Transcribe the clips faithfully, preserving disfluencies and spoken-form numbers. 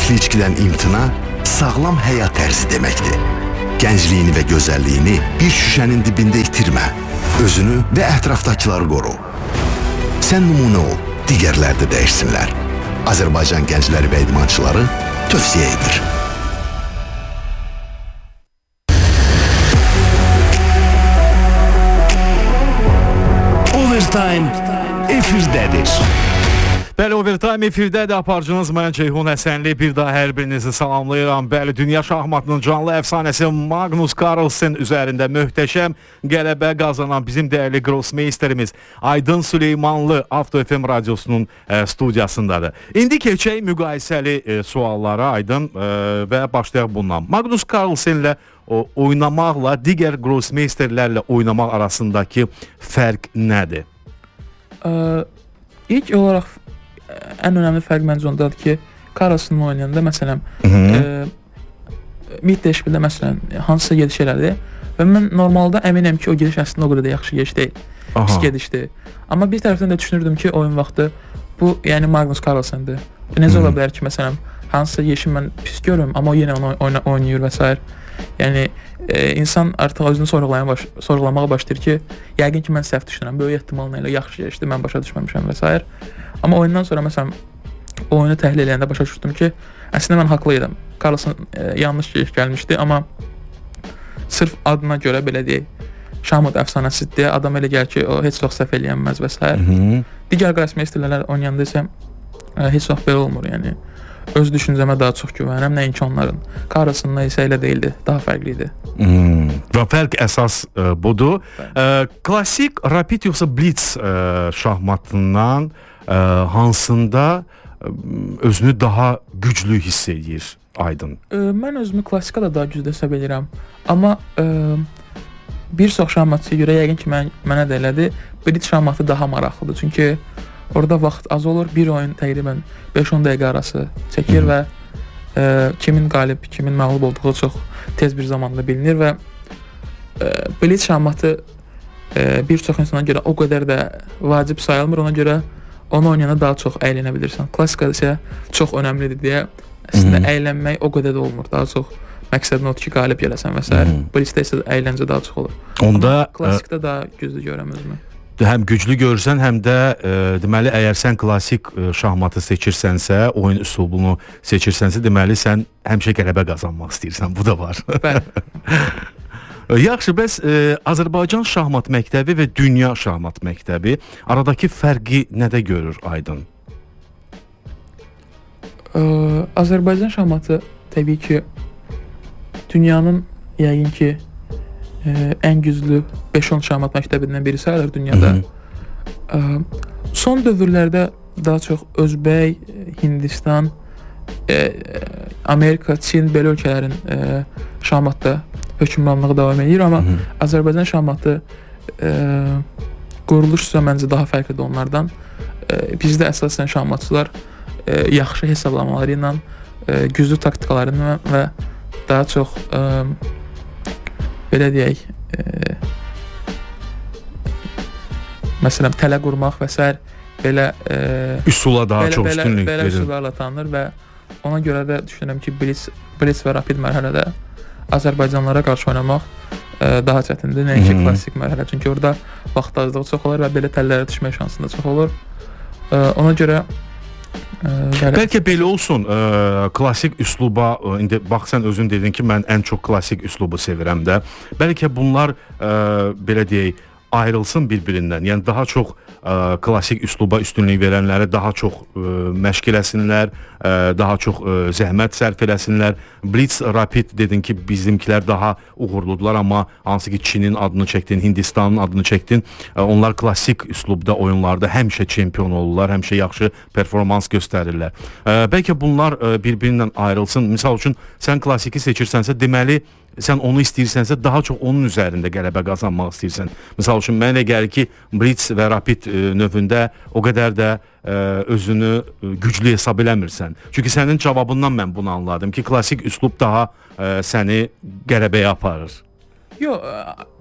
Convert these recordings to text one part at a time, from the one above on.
Riskli içkidən imtina sağlam həyat tərzi deməkdir. Gəncliyini və gözəlliyini bir şüşənin dibində itirmə. Özünü və ətrafdakıları qoru. Sən nümunə ol, digərlər də dəyişsinlər. Azərbaycan gəncləri və idmançıları tövsiyə edir. Overtime efirdədir. Bəli, Overtime efirdədir. Aparıcınız mən Ceyhun Həsənli. Bir daha hər birinizi salamlayıram. Bəli, dünya şahmatının canlı əfsanəsi Magnus Carlsen üzərində möhtəşəm qələbə qazanan bizim dəyərli grossmeisterimiz Aydın Süleymanlı Avto F M radiosunun e, studiyasındadır. İndi keçək müqayisəli e, suallara Aydın e, və başlayaq bundan. Magnus Carlsenlə o, oynamaqla digər grossmeisterlərlə oynamaq arasındakı fərq nədir? Ə, ilk olaraq ən önəmli fərq məncə ondadır ki, Carlsen oynayanda məsələn mid-deşbildə məsələn hansısa gediş elədi və mən normalda əminəm ki, o gediş əslində o qədər də yaxşı gediş deyil, pis gedişdir. Amma bir tərəfdən də düşünürdüm ki, oyun vaxtı bu, yəni Magnus Carlsen'dir. Necə ola bilər ki, məsələn hansısa yeşim mən pis görürüm, amma o yenə onu oyna oynayır və s. Yəni e, insan artıq özünü sorğulamağa baş sorğulamağa başlayır ki, yəqin ki mən səhv düşünürəm, böyük ehtimalla ilə yaxşı keçdi, mən başa düşməmişəm və s. Amma oyundan sonra məsələn o oyunu təhlil edəndə başa düşdüm ki, əslində mən haqlı idim. Carlsen e, yanlış gəlmişdi, amma sırf adına görə belə deyək, şahmat əfsanəsidir. Adam elə gəlir ki, o heç vaxt səhv eləyənməz və s. Digər grossmeisterlər oynayanda isə e, heç vaxt belə olmur, yəni. Öz düşüncəmə daha çox güvənirəm, nəinki onların. Carlsen'la isə elə deyildi, daha fərqli idi. Hmm. Və fərq əsas e, budur. E, klassik rapid yoxsa blitz e, şahmatından e, hansında e, özünü daha güclü hiss edir Aydın? E, mən özümü klassikada daha güclü hesab edirəm. Amma e, bir çox şahmatçıya görə yəqin ki, mən, mənə də elədi, blitz şahmatı daha maraqlıdır. Çünki orada vaxt az olur, bir oyun təqribən beş-on dəqiqə arası çəkir Hı. və e, kimin qalib, kimin məğlub olduğu çox tez bir zamanda bilinir və e, blitz şahmatı e, bir çox insana görə o qədər də vacib sayılmır, ona görə onu oynayana daha çox əylənə bilirsən. Klassikada isə çox önəmlidir deyə əslində Hı. əylənmək o qədər də olmur, daha çox məqsədin odur ki, qalib gələsən və s. Blitzdə isə əyləncə daha çox olur. Onda Amma klassikdə daha güclü görürəm özümü. Həm güclü görürsən, həm də e, deməli əgər sən klassik e, şahmatı seçirsənsə, oyun üslubunu seçirsənsə, deməli sən həmişə qələbə qazanmaq istəyirsən. Bu da var. Bəli. Yaxşı, bəs e, Azərbaycan şahmat məktəbi və dünya şahmat məktəbi aradakı fərqi nədə görür Aydın? Ə, Azərbaycan şahmatı təbii ki dünyanın yəqin ki Ə, ən güclü beş-on şahmat məktəbindən birisi sayılır dünyada. Ə, son dövrlərdə daha çox Özbək, Hindistan, ə, Amerika, Çin belə ölkələrin ə, şahmatda hökmranlığı davam edir, amma Hı -hı. Azərbaycan şahmatı ə, quruluş isə məncə daha fərqlidir onlardan. Ə, bizdə əsasən şahmatçılar ə, yaxşı hesablamaları ilə, ə, güclü taktikaları ilə və daha çox ə, belə deyək, e, məsələn, tələ qurmaq və s. belə e, üsula daha belə, çox belə, üstünlük belə verir. üsullarla tanınır və ona görə də düşünürəm ki, blitz, blitz və rapid mərhələdə Azərbaycanlara qarşı oynamaq e, daha çətindir, nəinki klassik mərhələ. Çünki orada vaxt azlığı çox olur və belə təllərə düşmək şansında çox olur. E, ona görə Ə, bəlkə belə olsun, ə, klassik üsluba, ə, indi bax sən özün dedin ki, mən ən çox klassik üslubu sevirəm də. Bəlkə bunlar ə, belə deyək, ayrılsın bir-birindən. Yəni daha çox ə, klassik üsluba üstünlük verənləri daha çox ə, məşq eləsinlər, ə, daha çox ə, zəhmət sərf eləsinlər. Blitz, rapid dedin ki, bizimkilər daha uğurludular, amma hansı ki Çinin adını çəkdin, Hindistanın adını çəkdin, ə, onlar klassik üslubda oyunlarda həmişə çempion olurlar, həmişə yaxşı performans göstərirlər. Ə, bəlkə bunlar ə, bir-birindən ayrılsın. Misal üçün sən klassiki seçirsənsə, deməli sən onu istəyirsənsə, daha çox onun üzərində qələbə qazanmaq istəyirsən. Misal üçün, mənə elə gəlir ki, blitz və rapid e, növündə o qədər də e, özünü e, güclü hesab eləmirsən. Çünki sənin cavabından mən bunu anladım ki, klassik üslub daha e, səni qələbəyə aparır. Yox,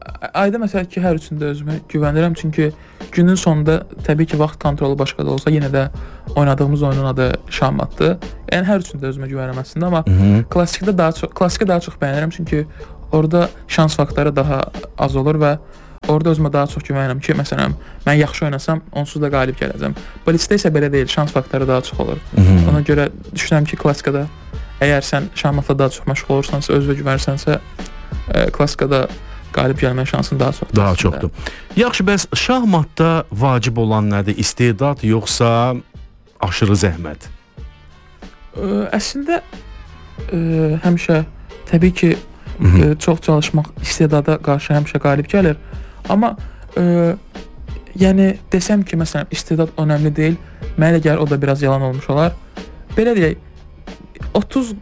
ayda məsələn ki, hər üçündə özümə güvənirəm, çünki günün sonunda təbii ki, vaxt kontrolu başqa da olsa, yenə də oynadığımız oyunun adı şahmatdır. Yəni hər üçündə özümə güvənirəm əslində, amma Hı -hı. klassikdə daha çox klassikə daha çox bəyənirəm, çünki orada şans faktoru daha az olur və orada özümə daha çox güvənirəm ki, məsələn, mən yaxşı oynasam, onsuz da qalib gələcəm. Blitsdə isə belə deyil, şans faktoru daha çox olur. Hı -hı. Ona görə düşünürəm ki, klassikada əgər sən şahmatla daha çox məşğul olursansa, özünə güvənirsənsə, e, klassikada qalib gəlmə şansın daha çoxdur. Daha çoxdur. Yaxşı, bəs şahmatda vacib olan nədir? İstedad yoxsa aşırı zəhmət? Ə, əslində ə, həmişə təbii ki, ə, çox çalışmaq istedada qarşı həmişə qalib gəlir. Amma ə, yəni desəm ki, məsələn, istedad önəmli deyil, mənə gəlir o da biraz yalan olmuş olar. Belə deyək, otuz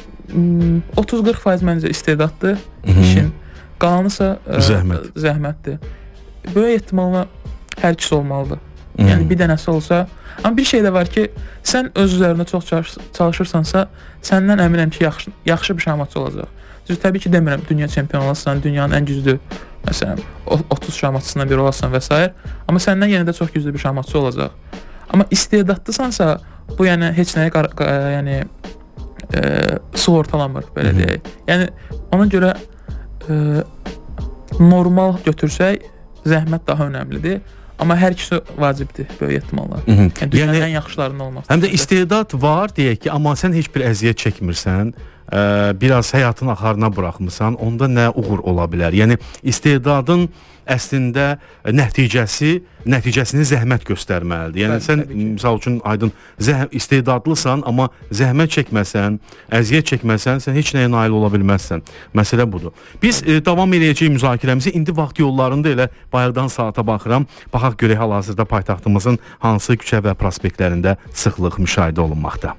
qırx faiz məncə istedaddır işin. Qalanısa ə, zəhmət. zəhmətdir. Böyük ehtimalla hər ikisi olmalıdır. Yəni hmm. bir dənəsi olsa, amma bir şey də var ki, sən öz üzərində çox çalışırsansa, səndən əminəm ki, yaxşı, yaxşı bir şahmatçı olacaq. Düz təbii ki, demirəm, dünya çempionu olasan, dünyanın ən güclü, məsələn, otuz şahmatçısından biri olasan və s. Amma səndən yenə də çox güclü bir şahmatçı olacaq. Amma istedadlısansa, bu yəni heç nəyə yəni e, sığortalanmır, belə hmm. deyək. Yəni ona görə e, normal götürsək, zəhmət daha önəmlidir. Amma hər ikisi vacibdir, böyük ehtimalla. Yəni, dünyanın yəni, ən yaxşılarının olması. Həm də istedad var, deyək ki, amma sən heç bir əziyyət çəkmirsən, ə, biraz həyatın axarına buraxmısan, onda nə uğur ola bilər? Yəni, istedadın əslində nəticəsi, nəticəsini zəhmət göstərməlidir. Yəni, Bəli, sən, misal üçün, aydın, zəh- istedadlısan, amma zəhmət çəkməsən, əziyyət çəkməsən, sən heç nəyə nail ola bilməzsən. Məsələ budur. Biz e, davam edəcəyik müzakirəmizi. İndi vaxt yollarında elə bayaqdan saata baxıram. Baxaq görək hal-hazırda paytaxtımızın hansı küçə və prospektlərində sıxlıq müşahidə olunmaqda.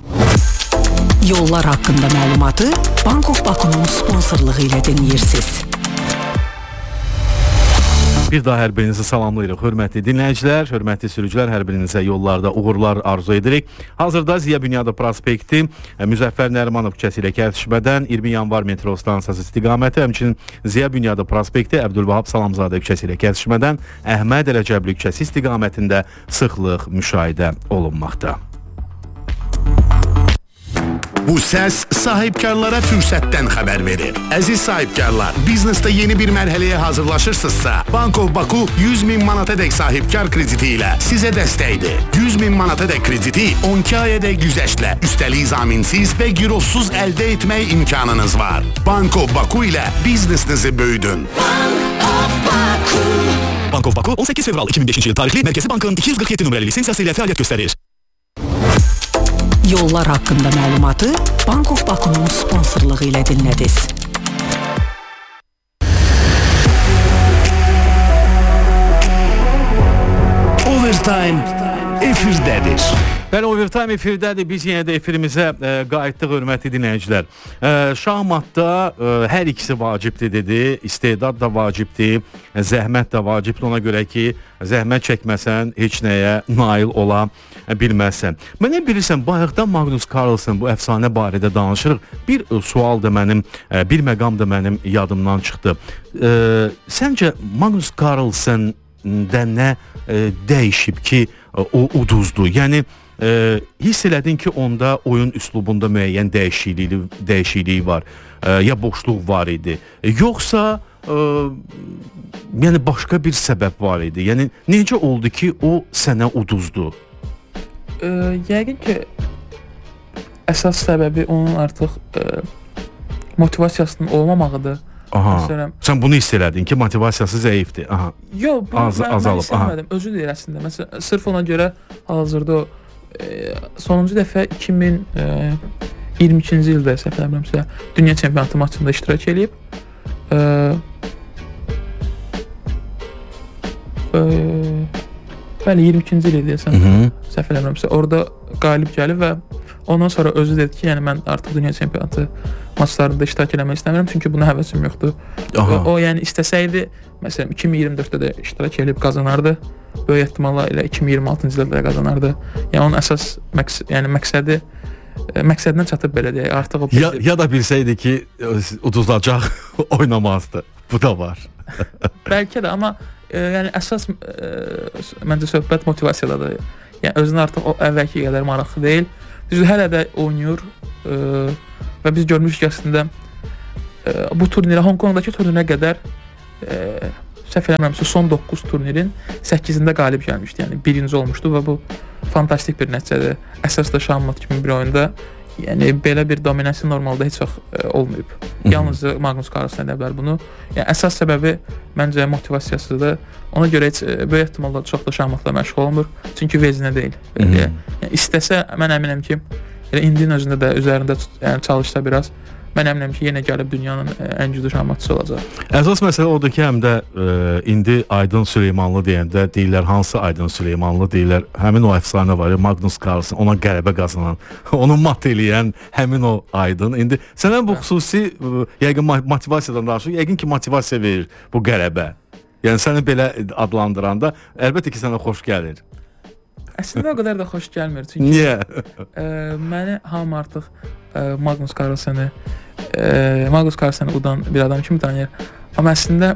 Yollar haqqında məlumatı Bank of Baku'nun sponsorluğu ilə dinləyirsiniz. Bir daha hər birinizi salamlayırıq, hörmətli dinləyicilər, hörmətli sürücülər, hər birinizə yollarda uğurlar arzu edirik. Hazırda Ziya Bünyadov prospekti Müzəffər Nərimanov küçəsi ilə kəsişmədən iyirmi yanvar metro stansiyası istiqaməti, həmçinin Ziya Bünyadov prospekti Əbdülvahab Salamzadə küçəsi ilə kəsişmədən Əhməd Rəcəbli küçəsi istiqamətində sıxlıq müşahidə olunmaqda. Bu səs sahibkarlara fürsətdən xəbər verir. Əziz sahibkarlar, biznesdə yeni bir mərhələyə hazırlaşırsınızsa, Bank of Baku yüz min manatadək sahibkar krediti ilə sizə dəstəkdir. yüz min manatadək krediti on iki ayadək güzəştlə, üstəlik zaminsiz və girovsuz əldə etmək imkanınız var. Bank of Baku ilə biznesinizi böyüdün. Bank of Baku. Bank of Baku on səkkiz fevral iki min beşinci il tarixli Mərkəzi Bankın iki yüz qırx yeddi nömrəli lisensiyası ilə fəaliyyət göstərir. Yollar haqqında məlumatı Bank of Baku'nun sponsorluğu ilə dinlədiniz. Overtime efirdədir. Bəli, Overtime efirdədir. Biz yenə də efirimizə e, qayıtdıq, hörmətli dinləyicilər. E, şahmatda e, hər ikisi vacibdir dedi. İstedad da vacibdir, zəhmət də vacibdir. Ona görə ki, zəhmət çəkməsən heç nəyə nail ola bilməzsən. Mənə bilirsən, bayaqdan Magnus Carlsen bu əfsanə barədə danışırıq. Bir e, sual da mənim, e, bir məqam da mənim yadımdan çıxdı. E, səncə Magnus Carlsen-də nə e, dəyişib ki, e, o uduzdu? Yəni, E, hiss elədin ki, onda oyun üslubunda müəyyən dəyişikliyi, dəyişikliyi var, e, ya boşluq var idi, e, yoxsa e, yəni başqa bir səbəb var idi. Yəni necə oldu ki, o sənə uduzdu? E, yəqin ki, əsas səbəbi onun artıq e, motivasiyasının olmamağıdır. Aha. Məsələn, sən bunu hiss elədin ki, motivasiyası zəifdir. Aha. Yox, bunu Az, mən, azalıb. mən hiss eləmədim. Özü deyir əslində. Məsələn, sırf ona görə hal-hazırda o E, sonuncu dəfə iki min iyirmi ikinci ildə səhv eləmirəmsə dünya çempionatı maçında iştirak edib. E, e, bəli, iyirmi ikinci il idi deyəsən. Səhv eləmirəmsə orada qalib gəlib və ondan sonra özü dedi ki, yəni mən artıq dünya çempionatı maçlarında iştirak etmək istəmirəm, çünki buna həvəsim yoxdur. O, o yəni istəsəydi, məsələn iki min iyirmi dörddə də iştirak edib qazanardı. Böyük ehtimalla ilə iki min iyirmi altıncı ildə də qazanardı. Yəni onun əsas məqs yəni məqsədi e, məqsədinə çatıb belə deyək. Artıq o ya, ya da bilsəydi ki, uduzulacaq oynamazdı. Bu da var. Bəlkə də, amma e, yəni əsas e, məncə söhbət motivasiyadadır. Yəni özünə artıq o əvvəlki qədər maraqlı deyil. Düzdür, hələ də oynayır e, və biz görmüşük əslində e, bu turnirə, Hong Kongdakı turnirə qədər e, səhv eləmirəmsə son doqquz turnirin səkkizində qalib gəlmişdi. Yəni birinci olmuşdu və bu fantastik bir nəticədir. Əsas da şahmat kimi bir oyunda yəni belə bir dominasiya normalda heç vaxt e, olmayıb. Yalnız Magnus Carlsen edə bilər bunu. Yəni əsas səbəbi məncə motivasiyasıdır. Ona görə heç e, böyük ehtimalla çox da şahmatla məşğul olmur. Çünki vezinə deyil. Belə. Yəni istəsə mən əminəm ki, elə indinin özündə də üzərində yəni çalışsa biraz, mən əminəm ki, yenə gəlib dünyanın ən güclü şahmatçısı olacaq. Əsas məsələ odur ki, həm də e, indi Aydın Süleymanlı deyəndə deyirlər, hansı Aydın Süleymanlı deyirlər, həmin o əfsanə var ya, Magnus Carlsen, ona qələbə qazanan, onu mat eləyən həmin o Aydın. İndi sənə bu xüsusi e, yəqin motivasiyadan danışır, yəqin ki, motivasiya verir bu qələbə. Yəni səni belə adlandıranda əlbəttə ki, sənə xoş gəlir. Əslində o qədər də xoş gəlmir. Çünki Niyə? E, məni hamı artıq e, Magnus Carlsen'i e, Magnus Carlsen'i udan bir adam kimi tanıyır. Amma əslində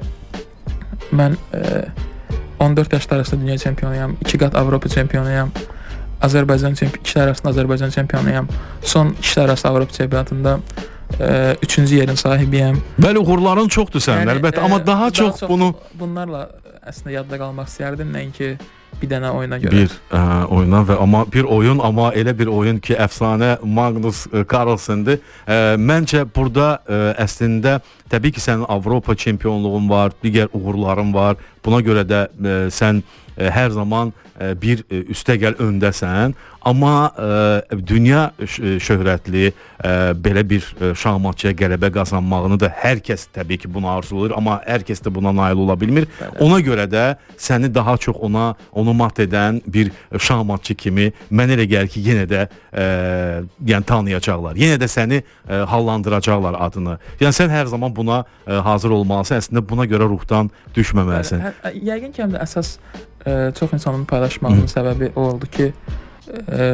mən e, on dörd yaşlar arasında dünya çempionuyam, iki qat Avropa çempionuyam, Azərbaycan çempionu, ikilər arasında Azərbaycan çempionuyam. Son ikilər arası Avropa çempionatında e, üçüncü yerin sahibiyəm. Bəli, uğurların çoxdur sənin, yəni, əlbəttə, amma daha, daha çox, çox bunu bunlarla əslində yadda qalmaq istəyərdim, nəinki bir dənə oyuna görə. Bir ə, oyuna və amma bir oyun, amma elə bir oyun ki, əfsanə Magnus Carlsen'dir. Ə, məncə burada ə, əslində təbii ki, sənin Avropa çempionluğun var, digər uğurların var. Buna görə də ə, sən ə, hər zaman ə, bir ə, üstəgəl öndəsən. Amma ə, dünya şöhrətli ə, belə bir ə, şahmatçıya qələbə qazanmağını da hər kəs təbii ki, bunu arzulayır, amma hər kəs də buna nail ola bilmir. Bəli. Ona görə də səni daha çox ona onu mat edən bir şahmatçı kimi mən elə gəlir ki, yenə də ə, yəni tanıyacaqlar. Yenə də səni ə, hallandıracaqlar adını. Yəni sən hər zaman buna ə, hazır olmalısan. Əslində buna görə ruhdan düşməməlisən. Bəli, hə, yəqin ki, həm də əsas ə, çox insanın paylaşmağının Hı. səbəbi o oldu ki, Ə,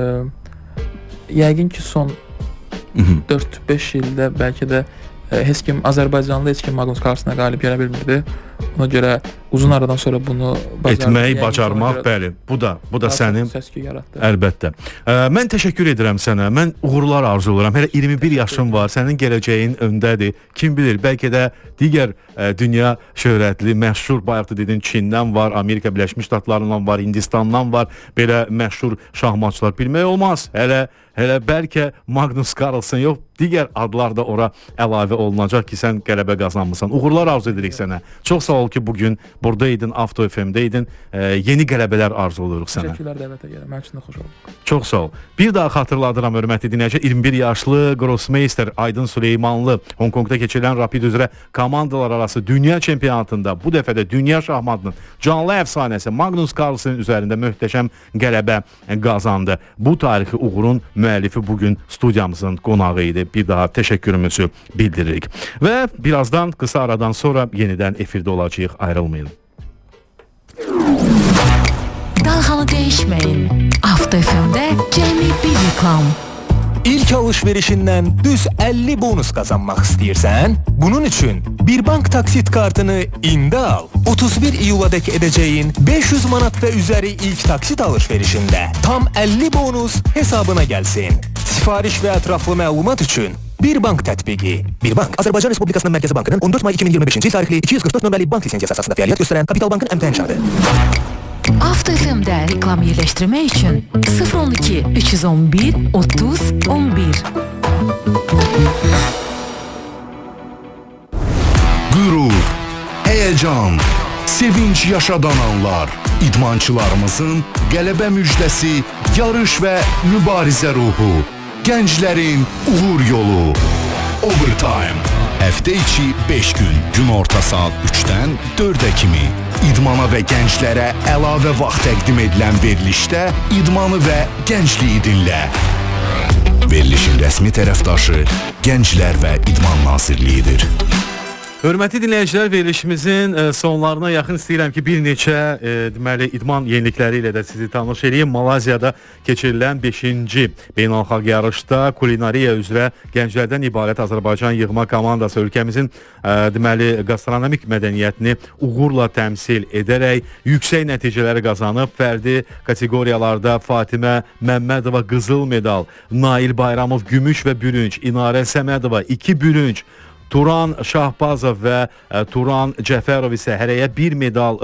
yəqin ki son dörd beş ildə bəlkə də ə, heç kim Azərbaycanlı heç kim Magnus Carlsen'a qalib gələ bilmirdi. Ona görə uzun aradan sonra bunu etməyi bacarmaq, bəli. Bu da, bu da sənin səs-küy yaratdı. Əlbəttə. Ə, mən təşəkkür edirəm sənə. Mən uğurlar arzulayıram. Hələ iyirmi bir yaşın var. Sənin gələcəyin öndədir. Kim bilir, bəlkə də digər ə, dünya şöhrətli, məşhur, bayaq da dedin, Çindən var, Amerika Birləşmiş Ştatlarından var, Hindistandan var. Belə məşhur şahmatçılar bilmək olmaz. Hələ hələ bəlkə Magnus Carlsen yox, digər adlar da ora əlavə olunacaq ki, sən qələbə qazanmısan. Uğurlar arzu edirik sənə. Çox sağ ol ki, bugün buradaydın, Avto F M-dəydin. E, yeni qələbələr arzulayırıq sənə. Təşəkkürlər dəvətə görə. Mənim üçün də xoş oldu. Çox sağ ol. Bir daha xatırladıram, hörmətli dinləyicilər, iyirmi bir yaşlı Grossmeister Aydın Süleymanlı Hong Kongda keçirilən Rapid üzrə komandalar arası dünya çempionatında bu dəfə də dünya şahmatının canlı əfsanəsi Magnus Carlsen üzərində möhtəşəm qələbə qazandı. Bu tarixi uğurun müəllifi bugün studiyamızın qonağı idi. Bir daha təşəkkürümüzü bildiririk. Və birazdan, qısa aradan sonra yenidən efirdə olacağıq. Ayrılmayın. Dalğanı dəyişməyin. Avto F M-də cəmi bir reklam. İlk alışverişindən düz əlli bonus qazanmaq istəyirsən? Bunun üçün bir bank taksit kartını indi al. otuz bir iyuladək edəcəyin beş yüz manat və üzəri ilk taksit alışverişində tam əlli bonus hesabına gəlsin. Sifariş və ətraflı məlumat üçün Bir bank tətbiqi. Bir bank Azərbaycan Respublikasının Mərkəzi Bankının on dörd may iki min iyirmi beşinci il tarixli iki yüz qırx dörd nömrəli bank lisensiyası əsasında fəaliyyət göstərən Kapital Bankın əmtəh inşaatı. Avto F M-də reklam yerləşdirmək üçün sıfır on iki üç yüz on bir otuz on bir. Qürur, həyəcan, sevinç yaşadan anlar, idmançılarımızın qələbə müjdəsi, yarış və mübarizə ruhu, gənclərin uğur yolu. Overtime. Həftə içi beş gün, gün orta saat üçdən dördə kimi idmana və gənclərə əlavə vaxt təqdim edilən verilişdə idmanı və gəncliyi dinlə. Verilişin rəsmi tərəfdaşı Gənclər və İdman Nazirliyidir. Hörmətli dinləyicilər, verilişimizin sonlarına yaxın istəyirəm ki, bir neçə e, deməli idman yenilikləri ilə də sizi tanış edeyim. Malayziyada keçirilən beşinci beynəlxalq yarışda kulinariya üzrə gənclərdən ibarət Azərbaycan yığma komandası ölkəmizin e, deməli gastronomik mədəniyyətini uğurla təmsil edərək yüksək nəticələri qazanıb. Fərdi kateqoriyalarda Fatimə Məmmədova qızıl medal, Nail Bayramov gümüş və bürünc, İnarə Səmədova iki bürünc, Turan Şahbazov və Turan Cəfərov isə hərəyə bir medal